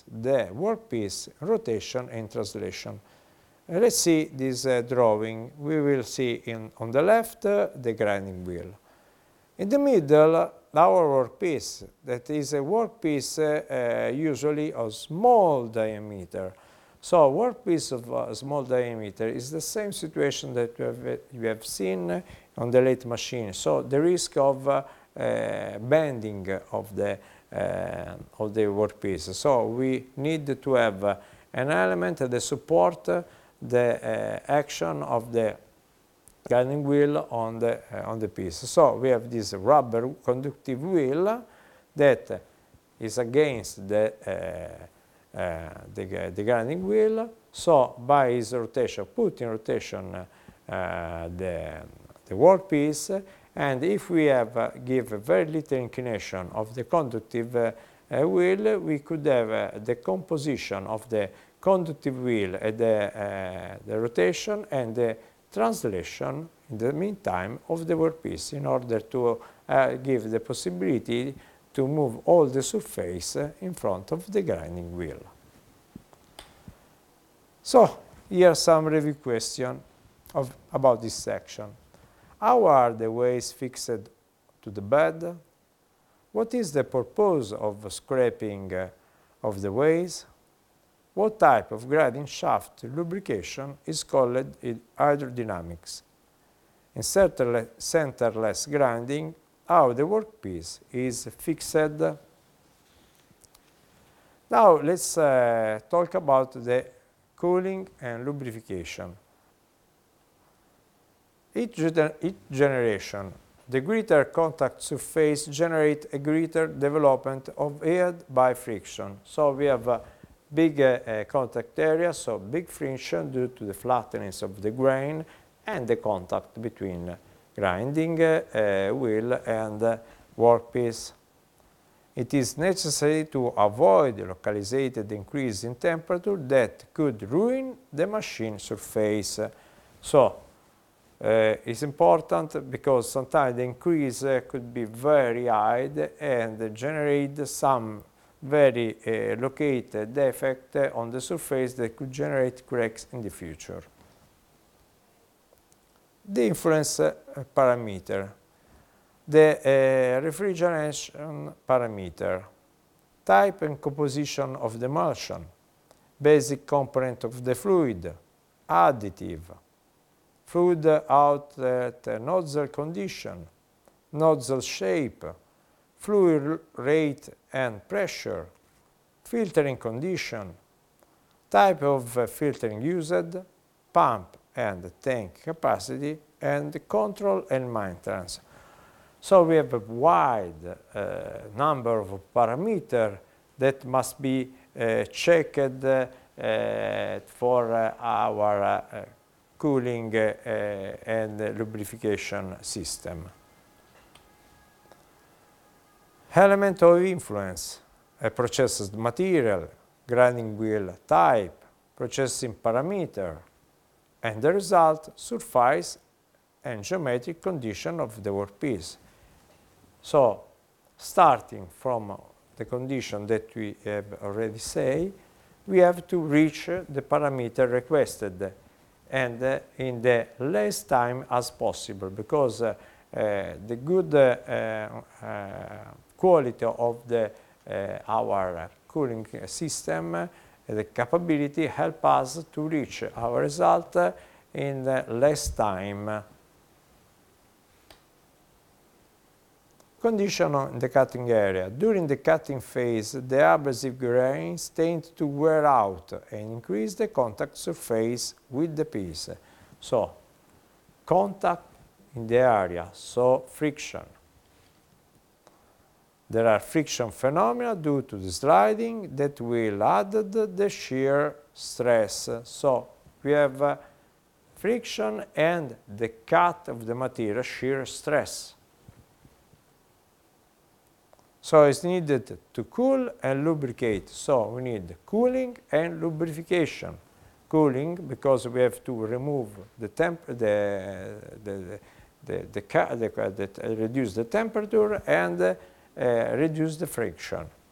the workpiece rotation and translation. Let's see this drawing. We will see on the left the grinding wheel. In the middle, our workpiece, that is a workpiece usually of small diameter. So workpiece of small diameter is the same situation that we have seen on the lathe machine. So the risk of bending of the workpiece. So we need to have an element that support the action of the grinding wheel on the piece. So we have this rubber conductive wheel that is against the grinding wheel. So by its rotation, put in rotation the workpiece, and if we give a very little inclination of the conductive wheel, we could have the composition of the conductive wheel at the rotation and the translation in the meantime of the workpiece in order to give the possibility to move all the surface in front of the grinding wheel. So here are some review questions about this section. How are the ways fixed to the bed? What is the purpose of scraping of the ways? What type of grinding shaft lubrication is called in hydrodynamics? In centerless grinding, how the workpiece is fixed? Now let's talk about the cooling and lubrication. Each generation, the greater contact surface generates a greater development of head by friction. So we have a big contact area, so big friction due to the flatness of the grain and the contact between grinding wheel and workpiece. It is necessary to avoid localized increase in temperature that could ruin the machine surface. So it's important because sometimes the increase could be very high and generate some very located defect on the surface that could generate cracks in the future. The influence parameter, the refrigeration parameter, type and composition of the emulsion, basic component of the fluid, additive, fluid outlet nozzle condition, nozzle shape, fluid rate and pressure, filtering condition, type of filtering used, pump and tank capacity, and control and maintenance. So we have a wide number of parameters that must be checked for our cooling and lubrication system. Element of influence, a processed material, grinding wheel type, processing parameter, and the result, surface and geometric condition of the workpiece. So, starting from the condition that we have already said, we have to reach the parameter requested and in the less time as possible, because the good quality of our cooling system, the capability help us to reach our result in less time. Condition in the cutting area. During the cutting phase, the abrasive grains tend to wear out and increase the contact surface with the piece. So, contact in the area, so friction. There are friction phenomena due to the sliding that will add the shear stress. So we have friction and the cut of the material shear stress. So it's needed to cool and lubricate. So we need cooling and lubrication. Cooling because we have to remove reduce the temperature and reduce the friction.